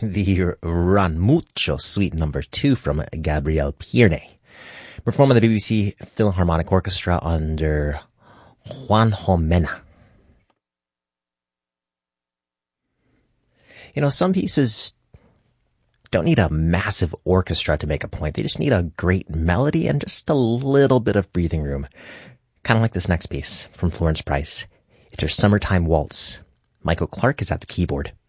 the Ran Mucho Suite number 2 from Gabriel Pierne, performed by the BBC Philharmonic Orchestra under Juanjo Mena. Some pieces don't need a massive orchestra to make a point. They just need a great melody and just a little bit of breathing room. Kind of like this next piece from Florence Price. It's her Summertime Waltz. Michael Clark is at the keyboard.